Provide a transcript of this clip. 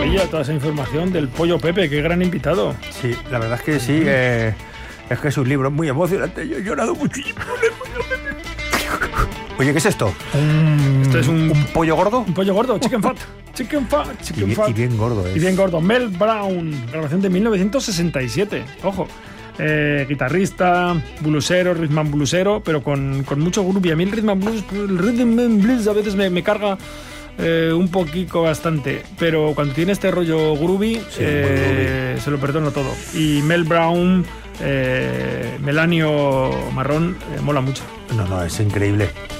maravilla toda esa información del Pollo Pepe, qué gran invitado. Sí, la verdad es que sí, es que es un libro muy emocionante, yo he llorado muchísimo. Oye, ¿qué es esto? Esto es ¿Un pollo gordo? un pollo gordo, chicken fat. Y bien gordo, ¿eh? Y bien gordo. Mel Brown, grabación de 1967, ojo. Guitarrista, bluesero, rhythm and bluesero, pero con mucho groovy. A mí el rhythm and blues a veces me carga un poquito bastante, pero cuando tiene este rollo groovy, se lo perdono todo. Y Mel Brown, melanio marrón, mola mucho. No, es increíble.